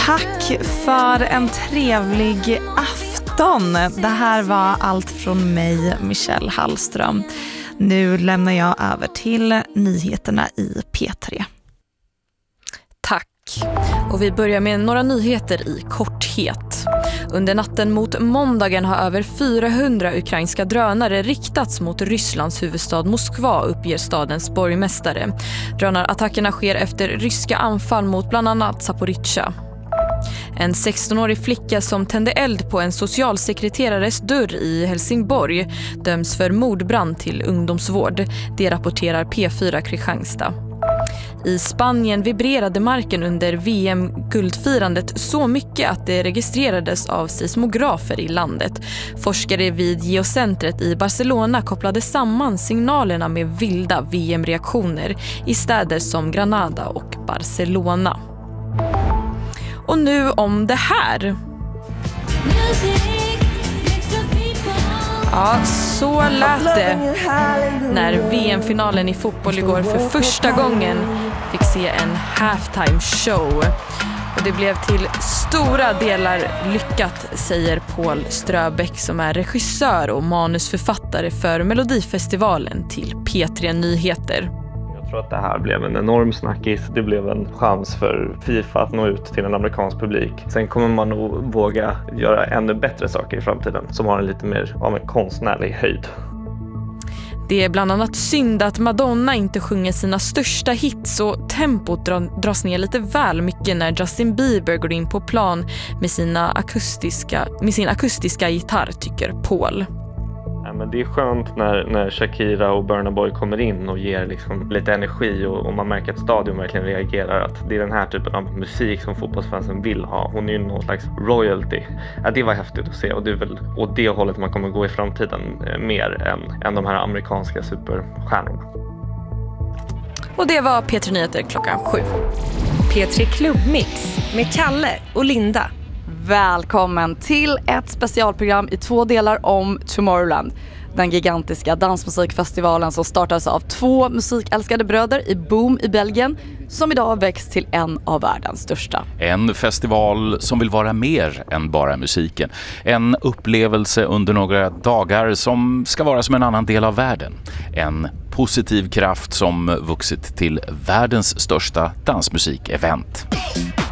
Tack för en trevlig afton. Det här var allt från mig, Michelle Hallström. Nu lämnar jag över till nyheterna i P3. Tack. Och vi börjar med några nyheter i korthet. Under natten mot måndagen har över 400 ukrainska drönare riktats mot Rysslands huvudstad Moskva, uppger stadens borgmästare. Drönarattackerna sker efter ryska anfall mot bland annat Zaporizjzja. En 16-årig flicka som tände eld på en socialsekreterares dörr i Helsingborg döms för mordbrand till ungdomsvård. Det rapporterar P4 Kristianstad. I Spanien vibrerade marken under VM-guldfirandet så mycket att det registrerades av seismografer i landet. Forskare vid Geocentret i Barcelona kopplade samman signalerna med vilda VM-reaktioner i städer som Granada och Barcelona. Och nu om det här. Ja, så lät det när VM-finalen i fotboll igår för första gången fick se en halftime show. Och det blev till stora delar lyckat, säger Paul Ströbeck som är regissör och manusförfattare för Melodifestivalen till P3 Nyheter. Jag tror att det här blev en enorm snackis. Det blev en chans för FIFA att nå ut till en amerikansk publik. Sen kommer man nog våga göra ännu bättre saker i framtiden som har en lite mer av en konstnärlig höjd. Det är bland annat synd att Madonna inte sjunger sina största hits och tempot dras ner lite väl mycket när Justin Bieber går in på plan med sin akustiska gitarr, tycker Paul. Men det är skönt när Shakira och Burna Boy kommer in och ger liksom lite energi och man märker att stadion verkligen reagerar att det är den här typen av musik som fotbollsfansen vill ha. Hon är ju någon slags royalty. Ja, det var häftigt att se och det är väl åt det hållet man kommer gå i framtiden mer än de här amerikanska superstjärnorna. Och det var P3 Nyheter 7:00. P3 Klubbmix med Kalle och Linda. Välkommen till ett specialprogram i 2 delar om Tomorrowland. Den gigantiska dansmusikfestivalen som startades av 2 musikälskade bröder i Boom i Belgien som idag växt till en av världens största. En festival som vill vara mer än bara musiken. En upplevelse under några dagar som ska vara som en annan del av världen. En positiv kraft som vuxit till världens största dansmusikevent.